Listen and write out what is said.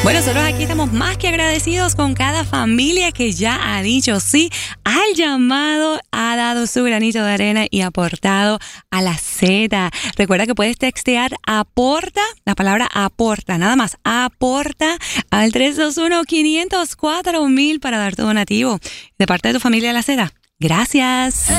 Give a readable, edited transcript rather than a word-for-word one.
Bueno, nosotros aquí estamos más que agradecidos con cada familia que ya ha dicho sí al llamado, ha dado su granito de arena y aportado a la Z. Recuerda que puedes textear aporta, la palabra aporta, nada más, aporta al 321-504-1000 para dar tu donativo de parte de tu familia de la Z. Gracias.